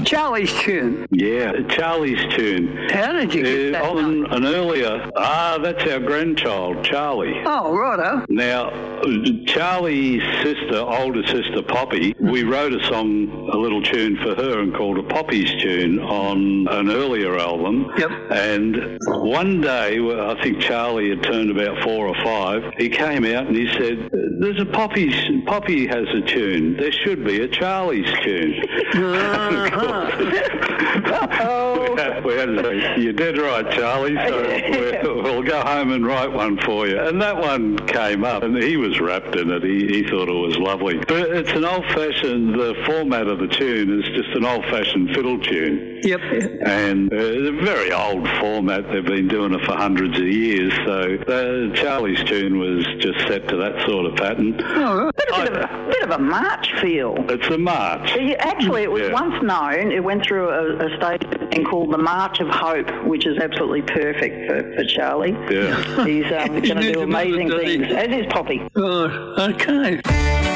Charlie's tune. Yeah, Charlie's tune. How did you get that? On an earlier... that's our grandchild, Charlie. Oh, righto. Now, Charlie's sister, older sister, Poppy, we wrote a song, a little tune for her and called a Poppy's tune on an earlier album. Yep. And one day, I think Charlie had turned about 4 or 5, he came out and he said, there's a Poppy has a tune. There should be a Charlie's tune. We had to say, you're dead right, Charlie, so we'll go home and write one for you. And that one came up, and he was wrapped in it. He thought it was lovely. But it's an old-fashioned, the format of the tune is just an old-fashioned fiddle tune. Yep. And it's a very old format. They've been doing it for hundreds of years, so Charlie's tune was just set to that sort of pattern. Oh, Bit of a march feel. It's a march. Actually, it was once known, it went through a stage called the March of Hope, which is absolutely perfect for Charlie. Yeah. He's going to do amazing things, as is Poppy. Oh, okay.